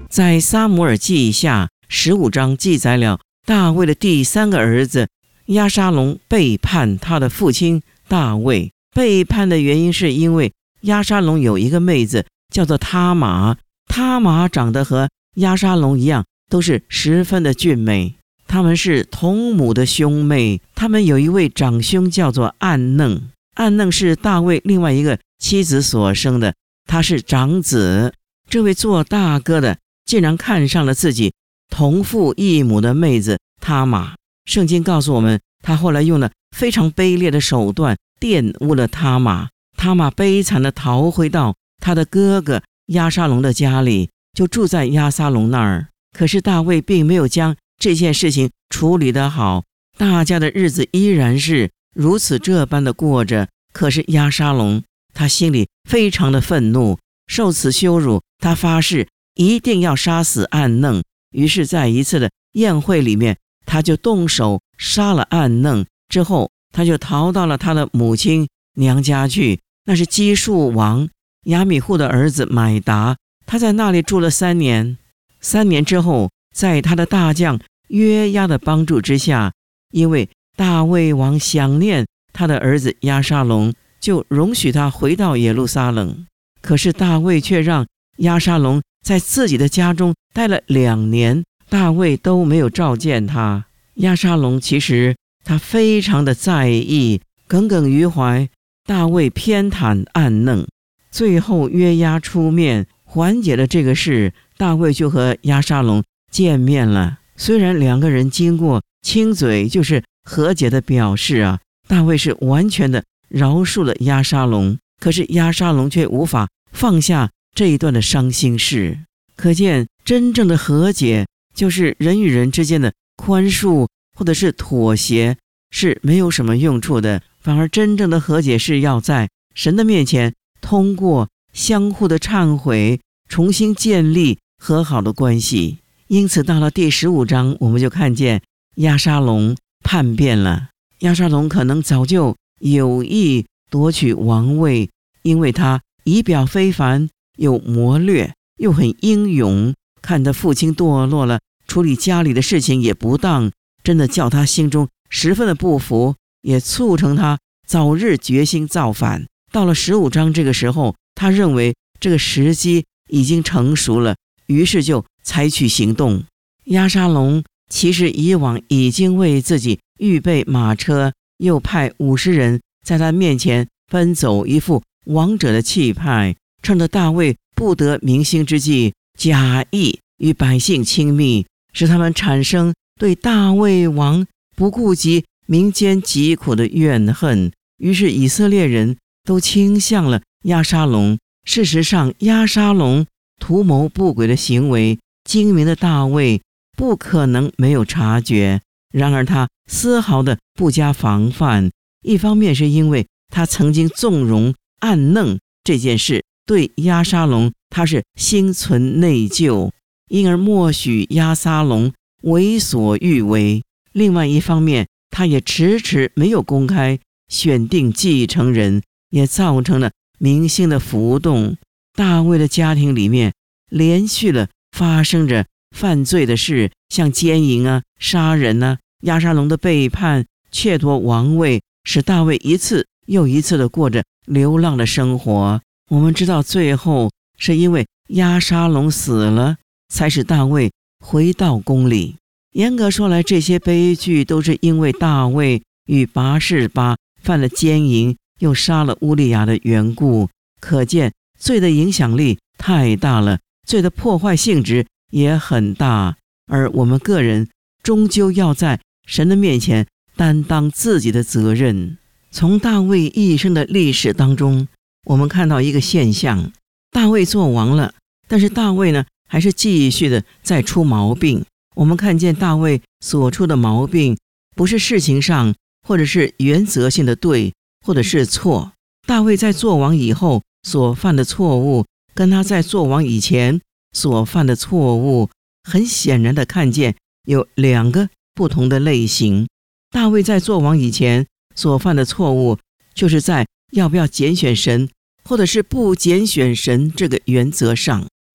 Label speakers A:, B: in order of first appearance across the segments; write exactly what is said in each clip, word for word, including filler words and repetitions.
A: 在撒母耳记下十五章记载了大卫的第三个儿子押沙龙背叛他的父亲大卫。背叛的原因是因为押沙龙有一个妹子叫做他玛，他玛长得和押沙龙一样，都是十分的俊美。他们是同母的兄妹，他们有一位长兄叫做暗嫩，暗嫩是大卫另外一个妻子所生的，他是长子。这位做大哥的竟然看上了自己同父异母的妹子他玛。圣经告诉我们，他后来用了非常卑劣的手段玷污了他玛。他玛悲惨地逃回到他的哥哥押沙龙的家里，就住在押沙龙那儿。可是大卫并没有将这件事情处理得好，大家的日子依然是如此这般的过着。可是押沙龙他心里非常的愤怒，受此羞辱，他发誓一定要杀死暗嫩。于是在一次的宴会里面，他就动手杀了暗嫩，之后他就逃到了他的母亲娘家去，那是基述王亚米户的儿子买达。他在那里住了三年。三年之后，在他的大将约押的帮助之下，因为大卫王想念他的儿子押沙龙，就容许他回到耶路撒冷。可是大卫却让押沙龙在自己的家中待了两年，大卫都没有召见他。押沙龙其实他非常的在意，耿耿于怀大卫偏袒暗嫩。最后约押出面缓解了这个事，大卫就和押沙龙见面了。虽然两个人经过亲嘴，就是和解的表示啊，大卫是完全的饶恕了押沙龙，可是押沙龙却无法放下这一段的伤心事。可见真正的和解就是人与人之间的宽恕或者是妥协是没有什么用处的，反而真正的和解是要在神的面前通过相互的忏悔重新建立和好的关系。因此到了第十五章，我们就看见押沙龙叛变了。押沙龙可能早就有意夺取王位，因为他仪表非凡，有谋略，又很英勇，看着父亲堕落了，处理家里的事情也不当，真的叫他心中十分的不服，也促成他早日决心造反。到了十五章这个时候，他认为这个时机已经成熟了，于是就采取行动。押沙龙其实以往已经为自己预备马车，又派五十人在他面前奔走，一副王者的气派，趁着大卫不得民心之际，假意与百姓亲密，使他们产生对大卫王不顾及民间疾苦的怨恨。于是以色列人都倾向了押沙龙。事实上，押沙龙图谋不轨的行为，精明的大卫不可能没有察觉。然而他丝毫的不加防范，一方面是因为他曾经纵容暗嫩这件事，对押沙龙他是心存内疚，因而默许押沙龙为所欲为。另外一方面，他也迟迟没有公开选定继承人，也造成了民心的浮动。大卫的家庭里面连续了发生着犯罪的事，像奸淫啊、杀人啊、押沙龙的背叛、窃夺王位，使大卫一次又一次的过着流浪的生活。我们知道最后是因为押沙龙死了，才使大卫回到宫里。严格说来，这些悲剧都是因为大卫与拔示巴犯了奸淫，又杀了乌利亚的缘故。可见罪的影响力太大了，罪的破坏性质也很大，而我们个人终究要在神的面前担当自己的责任。从大卫一生的历史当中，我们看到一个现象，大卫做王了，但是大卫呢，还是继续的在出毛病。我们看见大卫所出的毛病，不是事情上或者是原则性的对或者是错。大卫在做王以后所犯的错误，跟他在做王以前所犯的错误，很显然的看见有两个不同的类型。大卫在做王以前所犯的错误，就是在要不要拣选神或者是不拣选神这个原则上。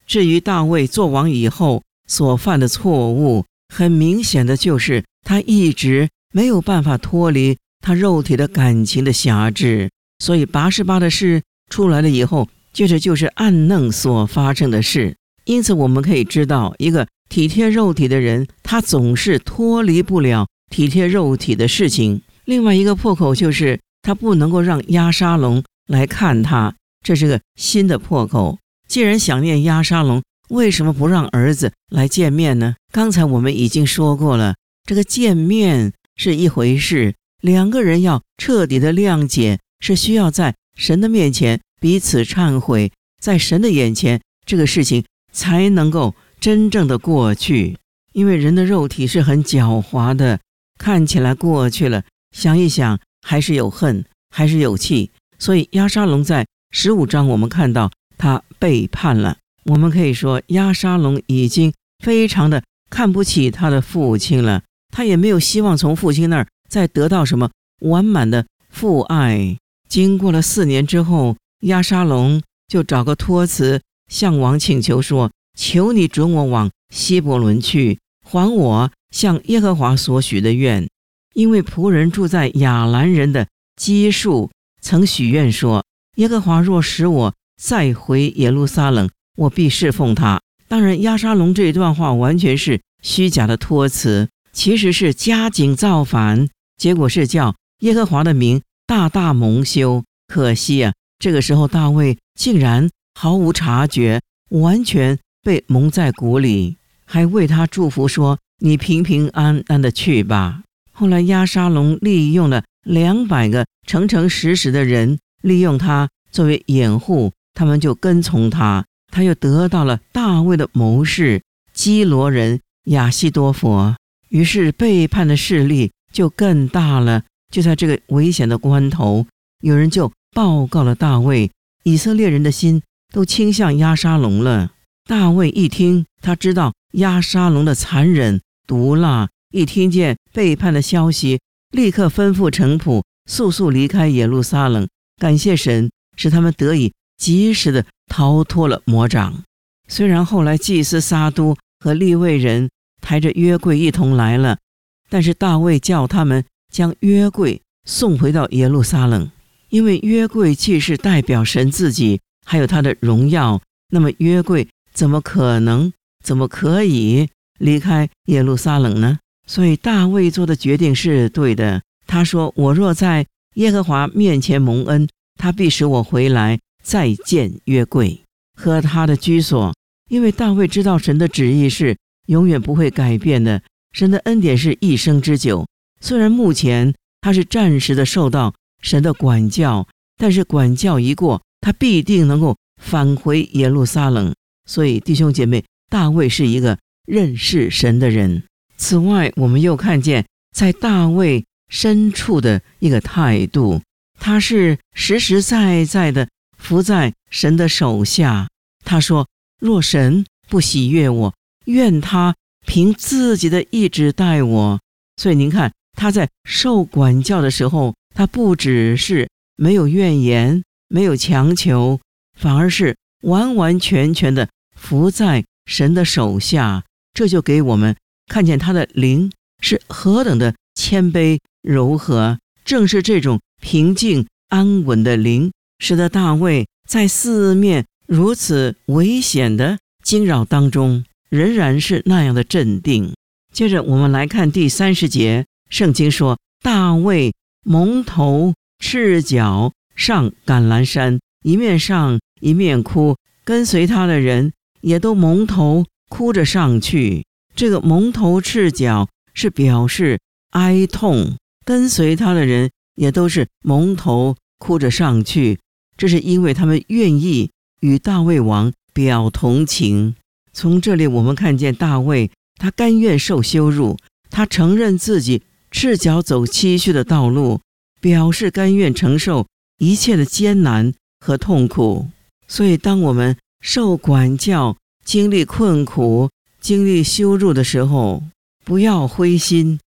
A: 至于大卫做王以后所犯的错误，很明显的就是他一直没有办法脱离他肉体的感情的辖制，所以拔示巴的事出来了以后，接着就是暗嫩所发生的事。因此我们可以知道，一个体贴肉体的人，他总是脱离不了体贴肉体的事情。另外一个破口就是他不能够让押沙龙来看他，这是个新的破口。既然想念押沙龙，为什么不让儿子来见面呢？刚才我们已经说过了，这个见面是一回事，两个人要彻底的谅解，是需要在神的面前彼此忏悔，在神的眼前这个事情才能够真正的过去。因为人的肉体是很狡猾的，看起来过去了，想一想还是有恨，还是有气。所以押沙龙在十五章我们看到他背叛了，我们可以说押沙龙已经非常的看不起他的父亲了，他也没有希望从父亲那儿再得到什么完满的父爱。经过了四年之后，押沙龙就找个托词向王请求说，求你准我往希伯伦去，还我向耶和华所许的愿。因为仆人住在亚兰人的基述曾许愿说，耶和华若使我再回耶路撒冷，我必侍奉他。当然押沙龙这一段话完全是虚假的托词，其实是加紧造反，结果是叫耶和华的名大大蒙羞。可惜啊，这个时候大卫竟然毫无察觉，完全被蒙在鼓里，还为他祝福说，你平平安安的去吧。后来押沙龙利用了两百个诚诚实实的人，利用他作为掩护，他们就跟从他。他又得到了大卫的谋士基罗人亚希多弗，于是背叛的势力就更大了。就在这个危险的关头，有人就报告了大卫，以色列人的心都倾向押沙龙了。大卫一听，他知道押沙龙的残忍毒辣，一听见背叛的消息，立刻吩咐臣仆速速离开耶路撒冷。感谢神，使他们得以及时的逃脱了魔掌。虽然后来祭司撒都和利未人抬着约柜一同来了，但是大卫叫他们将约柜送回到耶路撒冷，因为约柜既是代表神自己还有他的荣耀，那么约柜怎么可能怎么可以离开耶路撒冷呢？所以大卫做的决定是对的。他说，我若在耶和华面前蒙恩，他必使我回来再见约柜和他的居所。因为大卫知道神的旨意是永远不会改变的，神的恩典是一生之久。虽然目前他是暂时的受到神的管教，但是管教一过，他必定能够返回耶路撒冷。所以弟兄姐妹，大卫是一个认识神的人。此外，我们又看见在大卫深处的一个态度，他是实实在在的服在神的手下。他说，若神不喜悦我，愿他凭自己的意志待我。所以您看，他在受管教的时候，他不只是没有怨言，没有强求，反而是完完全全的服在神的手下。这就给我们看见他的灵是何等的谦卑柔和。正是这种平静安稳的灵，使得大卫在四面如此危险的惊扰当中，仍然是那样的镇定。接着我们来看第三十节，圣经说，大卫蒙头赤脚上橄榄山，一面上一面哭，跟随他的人也都蒙头哭着上去。这个蒙头赤脚是表示哀痛，跟随他的人也都是蒙头哭着上去，这是因为他们愿意与大卫王表同情。从这里我们看见大卫，他甘愿受羞辱，他承认自己赤脚走崎岖的道路，表示甘愿承受一切的艰难和痛苦。所以当我们受管教，经历困苦，经历羞辱的时候，不要灰心，